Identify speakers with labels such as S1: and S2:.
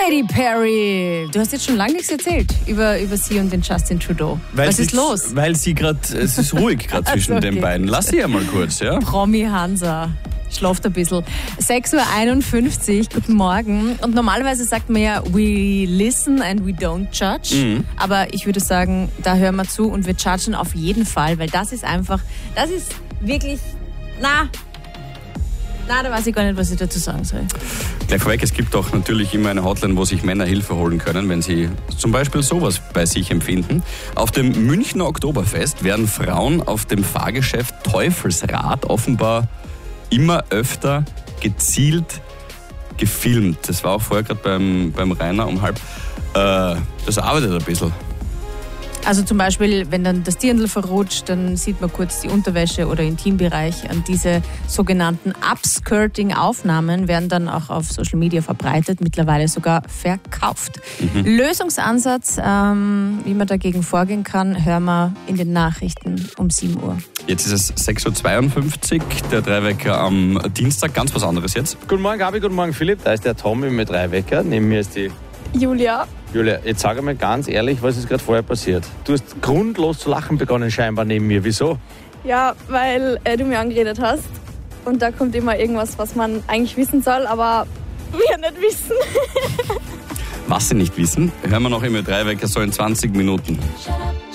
S1: Katy Perry. Du hast jetzt schon lange nichts erzählt über sie und den Justin Trudeau. Was ist los?
S2: Weil es ist ruhig gerade zwischen den beiden. Lass sie ja mal kurz, ja?
S1: Promi Hansa. Schlaft ein bisschen. 6.51 Uhr, guten Morgen. Und normalerweise sagt man ja, we listen and we don't judge. Mhm. Aber ich würde sagen, da hören wir zu und wir judgen auf jeden Fall, weil das ist wirklich, da weiß ich gar nicht, was ich dazu sagen soll.
S2: Gleich vorweg, es gibt auch natürlich immer eine Hotline, wo sich Männer Hilfe holen können, wenn sie zum Beispiel sowas bei sich empfinden. Auf dem Münchner Oktoberfest werden Frauen auf dem Fahrgeschäft Teufelsrad offenbar immer öfter gezielt gefilmt. Das war auch vorher gerade beim Rainer um 12:30. Das arbeitet ein bisschen.
S1: Also zum Beispiel, wenn dann das Dirndl verrutscht, dann sieht man kurz die Unterwäsche oder Intimbereich. Und diese sogenannten Upskirting-Aufnahmen werden dann auch auf Social Media verbreitet, mittlerweile sogar verkauft. Lösungsansatz, wie man dagegen vorgehen kann, hören wir in den Nachrichten um 7 Uhr.
S2: Jetzt ist es 6.52 Uhr, der Dreiwecker am Dienstag. Ganz was anderes jetzt.
S3: Guten Morgen, Gabi, guten Morgen, Philipp. Da ist der Tommy mit Dreiwecker. Neben mir ist die
S4: Julia,
S3: jetzt sag mal ganz ehrlich, was ist gerade vorher passiert? Du hast grundlos zu lachen begonnen scheinbar neben mir. Wieso?
S4: ja, weil du mir angeredet hast. Und da kommt immer irgendwas, was man eigentlich wissen soll, aber wir nicht wissen.
S2: Was Sie nicht wissen, hören wir noch im Dreiwecker so in 20 Minuten.